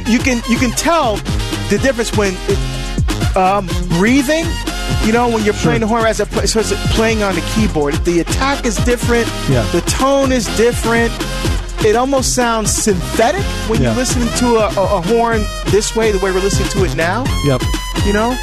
you can tell the difference when breathing. You know, when you're playing the horn as opposed to playing on the keyboard, the attack is different. Yeah. The tone is different. It almost sounds synthetic when you listen to a horn this way, the way we're listening to it now. Yep. You know?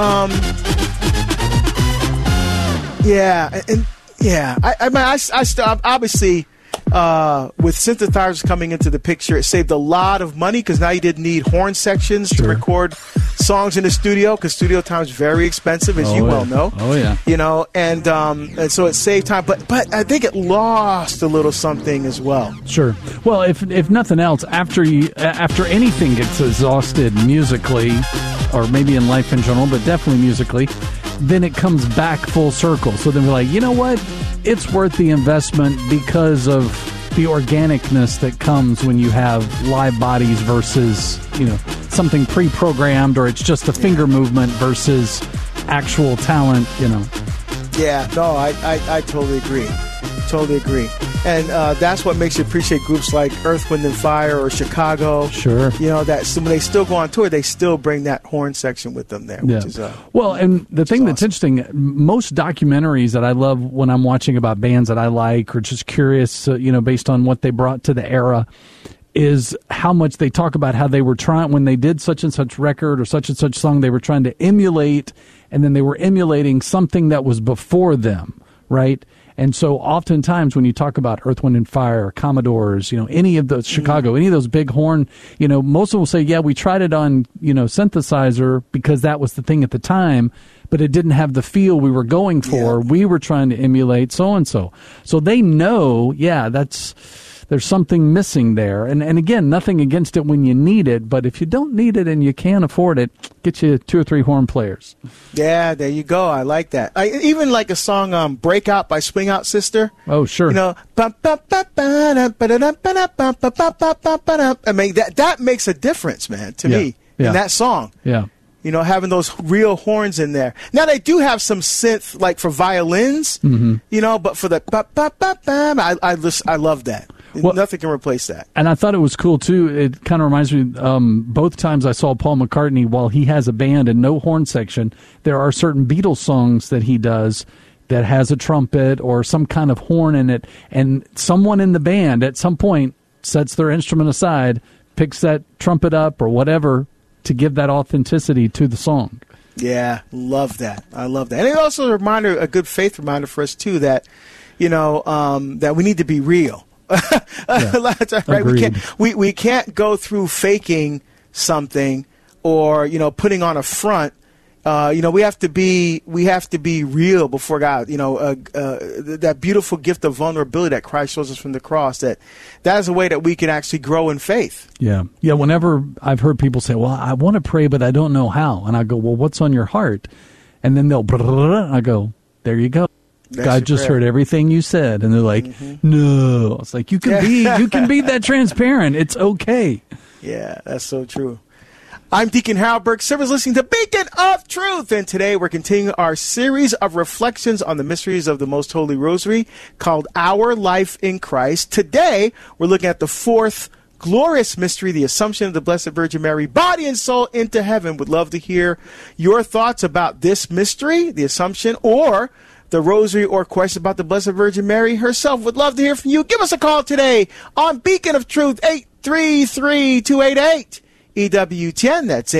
I still, obviously, with synthesizers coming into the picture, it saved a lot of money because now you didn't need horn sections to record songs in the studio because studio time is very expensive, as you well know. Oh, yeah. You know, and so it saved time. But I think it lost a little something as well. Sure. Well, if nothing else, after anything gets exhausted musically, or maybe in life in general, but definitely musically, then it comes back full circle. So then we're like, you know what? It's worth the investment because of the organicness that comes when you have live bodies versus, you know, something pre-programmed, or it's just a finger movement versus actual talent, you know. Yeah, no, I totally agree. Totally agree. And that's what makes you appreciate groups like Earth, Wind & Fire or Chicago. Sure. You know, that when they still go on tour, they still bring that horn section with them there. Which is, well, and the thing that's interesting, most documentaries that I love when I'm watching about bands that I like or just curious, you know, based on what they brought to the era, is how much they talk about how they were trying, when they did such and such record or such and such song, they were trying to emulate, and then they were emulating something that was before them, right? And so oftentimes when you talk about Earth, Wind & Fire, Commodores, you know, any of those, Chicago, any of those big horn, you know, most of them will say, yeah, we tried it on, you know, synthesizer because that was the thing at the time, but it didn't have the feel we were going for. Yeah. We were trying to emulate so-and-so. So they know, there's something missing there. And again, nothing against it when you need it, but if you don't need it and you can't afford it, get you 2 or 3 horn players. Yeah, there you go. I like that. Even like a song, Breakout by Swing Out Sister. Oh, sure. You know, I mean, that makes a difference, man, to me, in that song. Yeah. You know, having those real horns in there. Now, they do have some synth, like for violins, you know, but for the I love that. Well, nothing can replace that. And I thought it was cool, too. It kind of reminds me, both times I saw Paul McCartney, while he has a band and no horn section, there are certain Beatles songs that he does that has a trumpet or some kind of horn in it, and someone in the band at some point sets their instrument aside, picks that trumpet up or whatever to give that authenticity to the song. Yeah, love that. I love that. And it's also a good faith reminder for us, too, that, you know, that we need to be real. Right? We can't go through faking something or, you know, putting on a front. You know, we have to be real before God. You know, that beautiful gift of vulnerability that Christ shows us from the cross. That is a way that we can actually grow in faith. Yeah. Whenever I've heard people say, "Well, I want to pray, but I don't know how," and I go, "Well, what's on your heart?" And then they'll, and I go, "There you go. That's God just heard everything you said," and they're like, "No." It's like you can be that transparent. It's okay. Yeah, that's so true. I'm Deacon Harold Burke. Servers listening to Beacon of Truth, and today we're continuing our series of reflections on the mysteries of the Most Holy Rosary called Our Life in Christ. Today we're looking at the 4th glorious mystery, the Assumption of the Blessed Virgin Mary, body and soul into heaven. Would love to hear your thoughts about this mystery, the Assumption, or the Rosary, or questions about the Blessed Virgin Mary herself. Would love to hear from you. Give us a call today on Beacon of Truth, 833-288. EWTN, that's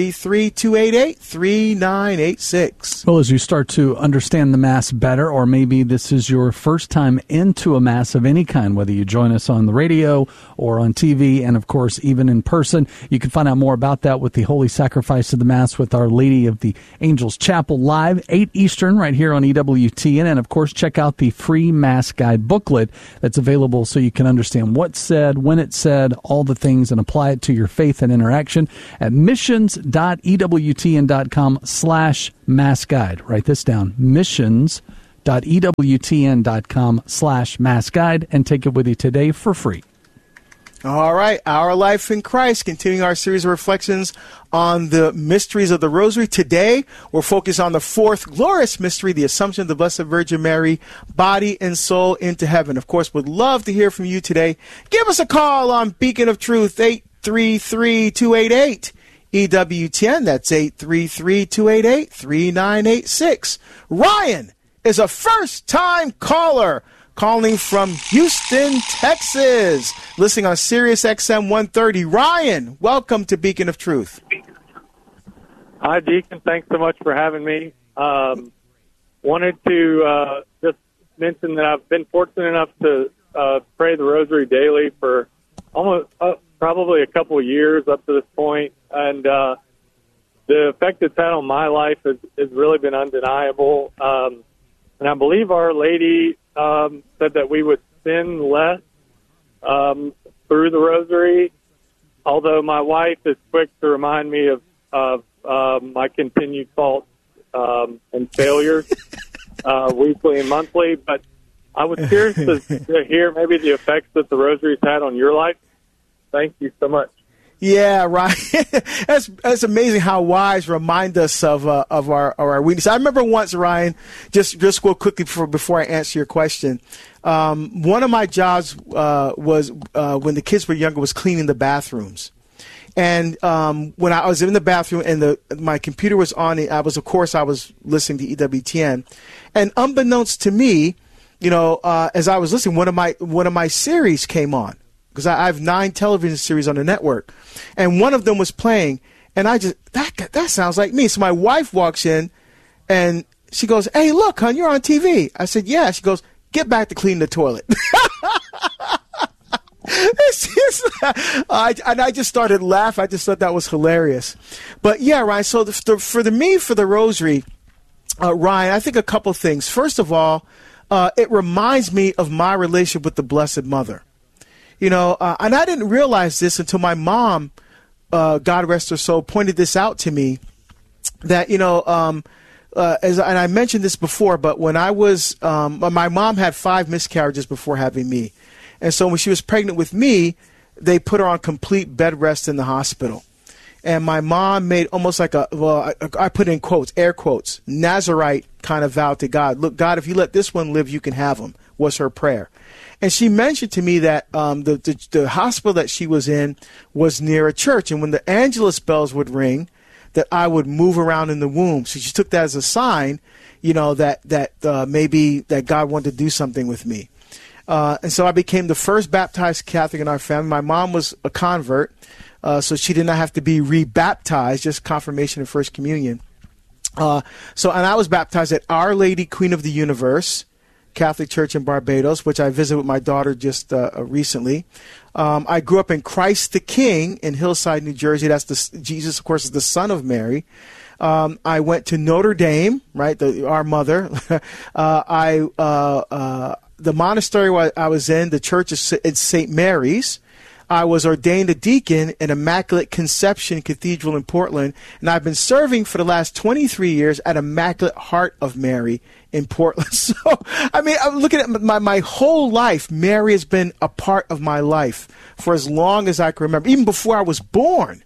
833-288-3986. Well, as you start to understand the Mass better, or maybe this is your first time into a Mass of any kind, whether you join us on the radio or on TV, and of course, even in person, you can find out more about that with the Holy Sacrifice of the Mass with Our Lady of the Angels Chapel live, 8 Eastern, right here on EWTN. And of course, check out the free Mass Guide booklet that's available so you can understand what's said, when it's said, all the things, and apply it to your faith and interaction at missions.ewtn.com/Mass Guide. Write this down, missions.ewtn.com/Mass Guide, and take it with you today for free. All right, Our Life in Christ, continuing our series of reflections on the mysteries of the Rosary. Today, we're focused on the 4th glorious mystery, the Assumption of the Blessed Virgin Mary, body and soul into heaven. Of course, would love to hear from you today. Give us a call on Beacon of Truth, 833-288 EWTN. That's 833-288-3986. Ryan is a first-time caller calling from Houston, Texas, listening on Sirius XM 130. Ryan, welcome to Beacon of Truth. Hi, Deacon. Thanks so much for having me. Wanted to just mention that I've been fortunate enough to pray the Rosary daily for almost probably a couple of years up to this point, and the effect it's had on my life has really been undeniable. And I believe Our Lady said that we would sin less through the Rosary, although my wife is quick to remind me of my continued faults and failures weekly and monthly. But I was curious to hear maybe the effects that the Rosary's had on your life. Thank you so much. Yeah, right. That's amazing how wise remind us of our weakness. I remember once, Ryan, just real quickly before I answer your question. One of my jobs was when the kids were younger was cleaning the bathrooms. And when I was in the bathroom and my computer was on, I was listening to EWTN, and unbeknownst to me, as I was listening, one of my series came on. Because I have 9 television series on the network, and one of them was playing, and I just that sounds like me. So my wife walks in, and she goes, "Hey, look, hon, you're on TV." I said, "Yeah." She goes, "Get back to clean the toilet." And I just started laughing. I just thought that was hilarious. But yeah, Ryan. So for the Rosary, Ryan, I think a couple things. First of all, it reminds me of my relationship with the Blessed Mother. And I didn't realize this until my mom, God rest her soul, pointed this out to me. That and I mentioned this before, but when I was, my mom had 5 miscarriages before having me, and so when she was pregnant with me, they put her on complete bed rest in the hospital, and my mom made almost like I put in quotes, air quotes, Nazarite kind of vow to God. Look, God, if you let this one live, you can have him. Was her prayer. And she mentioned to me that the hospital that she was in was near a church. And when the Angelus bells would ring, that I would move around in the womb. So she took that as a sign, that maybe that God wanted to do something with me. And so I became the first baptized Catholic in our family. My mom was a convert, so she did not have to be rebaptized, just confirmation and First Communion. And I was baptized at Our Lady, Queen of the Universe Catholic Church in Barbados, which I visited with my daughter just recently. I grew up in Christ the King in Hillside, New Jersey. That's Jesus, of course, is the son of Mary. I went to Notre Dame, right, our mother. The monastery where I was in, the church is St. Mary's. I was ordained a deacon in Immaculate Conception Cathedral in Portland, and I've been serving for the last 23 years at Immaculate Heart of Mary in Portland. So, I mean, I'm looking at my whole life. Mary has been a part of my life for as long as I can remember, even before I was born.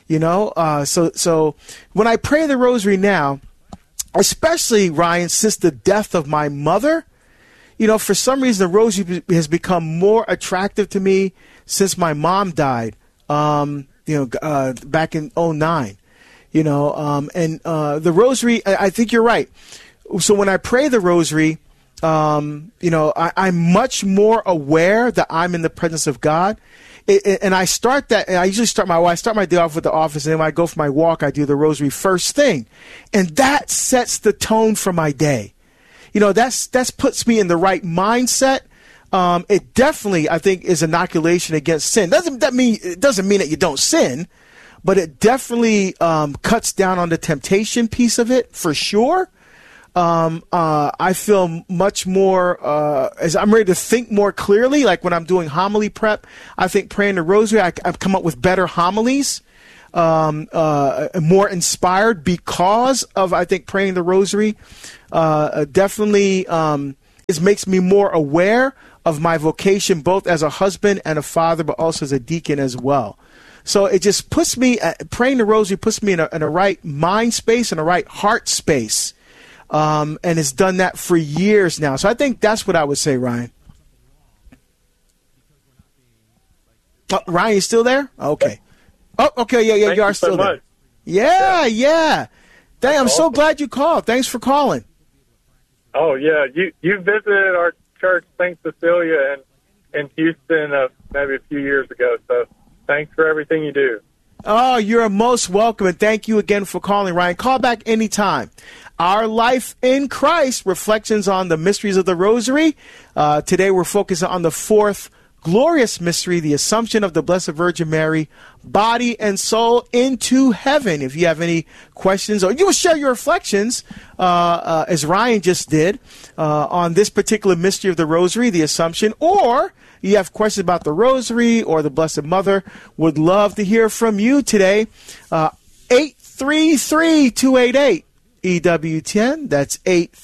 So when I pray the Rosary now, especially, Ryan, since the death of my mother, for some reason the Rosary has become more attractive to me since my mom died, back in 2009, and the Rosary, I think you're right. So when I pray the Rosary, I'm much more aware that I'm in the presence of God. And I start that, and I usually start my day off with the office, and then when I go for my walk, I do the Rosary first thing. And that sets the tone for my day. That's puts me in the right mindset. It definitely, I think, is inoculation against sin. It doesn't mean that you don't sin, but it definitely cuts down on the temptation piece of it for sure. I feel much more as I'm ready to think more clearly. Like when I'm doing homily prep, I think praying the Rosary, I've come up with better homilies, more inspired because of, I think, praying the Rosary. Definitely it makes me more aware of my vocation, both as a husband and a father, but also as a deacon as well. So it just puts me, praying the Rosary puts me in a right mind space and a right heart space. And it's done that for years now. So I think that's what I would say, Ryan. Ryan, you still there? Okay. Oh, okay. Yeah, you are still there. Yeah. Dang, I'm so glad you called. Thanks for calling. Oh, yeah. You visited our church, St. Cecilia, in Houston maybe a few years ago. So thanks for everything you do. Oh, you're most welcome, and thank you again for calling, Ryan. Call back anytime. Our Life in Christ, Reflections on the Mysteries of the Rosary. Today we're focusing on the fourth glorious mystery, the Assumption of the Blessed Virgin Mary, body and soul into heaven. If you have any questions, or you will share your reflections, as Ryan just did, on this particular mystery of the Rosary, the Assumption, or you have questions about the Rosary or the Blessed Mother, would love to hear from you today. 833-288 EWTN. That's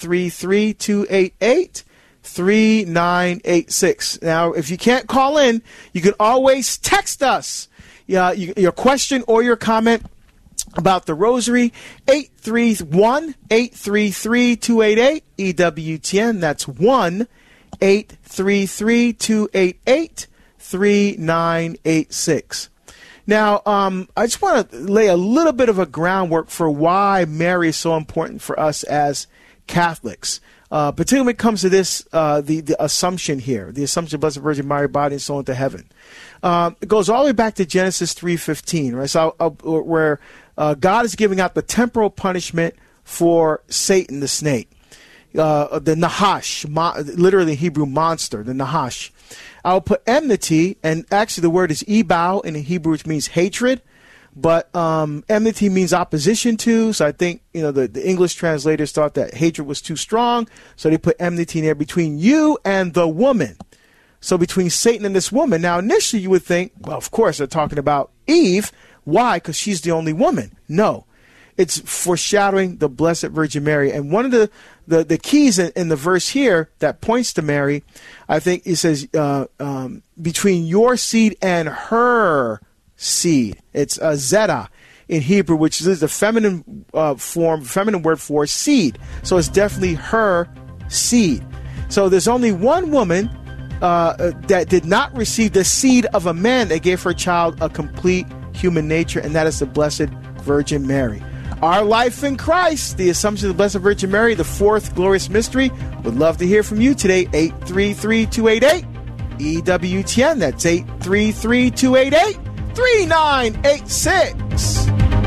833-288-3986. Now, if you can't call in, you can always text us your question or your comment about the Rosary. 833-288 EWTN. That's 1-833-288-3986. Now, I just want to lay a little bit of a groundwork for why Mary is so important for us as Catholics. Particularly when it comes to this, the Assumption here, the Assumption of Blessed Virgin Mary, body and soul into heaven. It goes all the way back to Genesis 3:15, right? So, where God is giving out the temporal punishment for Satan, the snake. The Nahash, literally Hebrew monster, the Nahash. I'll put enmity, and actually the word is ebal in Hebrew, which means hatred, but enmity means opposition to, so I think, the English translators thought that hatred was too strong, so they put enmity in there between you and the woman. So between Satan and this woman. Now, initially you would think, well, of course, they're talking about Eve. Why? Because she's the only woman. No. It's foreshadowing the Blessed Virgin Mary. And one of the keys in the verse here that points to Mary, I think it says, between your seed and her seed. It's zeta in Hebrew, which is the feminine word for seed. So it's definitely her seed. So there's only one woman that did not receive the seed of a man that gave her child a complete human nature, and that is the Blessed Virgin Mary. Our Life in Christ, the Assumption of the Blessed Virgin Mary, the fourth glorious mystery. Would love to hear from you today. 833-288 EWTN. That's 833-288-3986.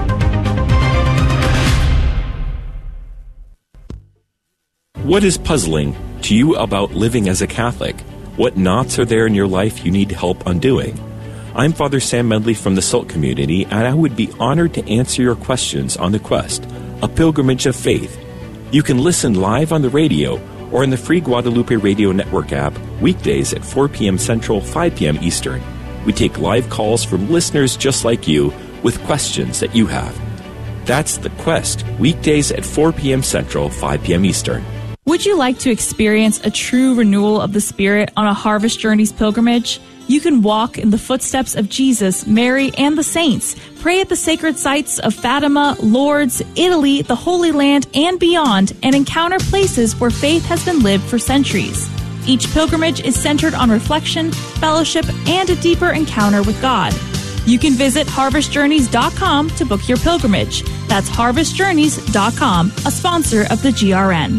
What is puzzling to you about living as a Catholic? What knots are there in your life you need help undoing? I'm Father Sam Medley from the SALT community, and I would be honored to answer your questions on The Quest, a pilgrimage of faith. You can listen live on the radio or in the free Guadalupe Radio Network app weekdays at 4 p.m. Central, 5 p.m. Eastern. We take live calls from listeners just like you with questions that you have. That's The Quest, weekdays at 4 p.m. Central, 5 p.m. Eastern. Would you like to experience a true renewal of the Spirit on a Harvest Journeys pilgrimage? You can walk in the footsteps of Jesus, Mary, and the saints, pray at the sacred sites of Fatima, Lourdes, Italy, the Holy Land, and beyond, and encounter places where faith has been lived for centuries. Each pilgrimage is centered on reflection, fellowship, and a deeper encounter with God. You can visit harvestjourneys.com to book your pilgrimage. That's harvestjourneys.com, a sponsor of the GRN.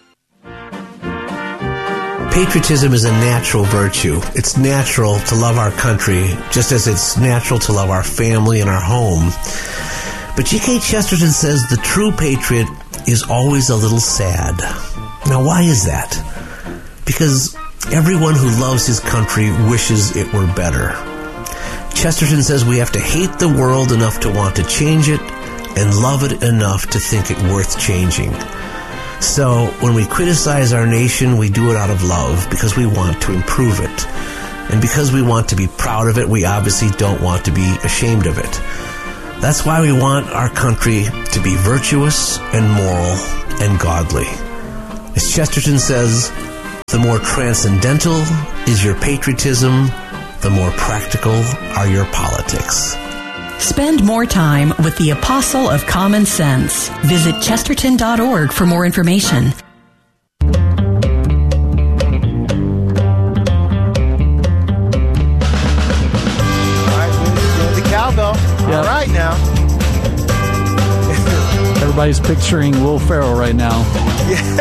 Patriotism is a natural virtue. It's natural to love our country, just as it's natural to love our family and our home. But G.K. Chesterton says the true patriot is always a little sad. Now, why is that? Because everyone who loves his country wishes it were better. Chesterton says we have to hate the world enough to want to change it and love it enough to think it worth changing. So when we criticize our nation, we do it out of love because we want to improve it. And because we want to be proud of it, we obviously don't want to be ashamed of it. That's why we want our country to be virtuous and moral and godly. As Chesterton says, the more transcendental is your patriotism, the more practical are your politics. Spend more time with the Apostle of Common Sense. Visit chesterton.org for more information. Everybody's picturing Will Ferrell right now. Yeah.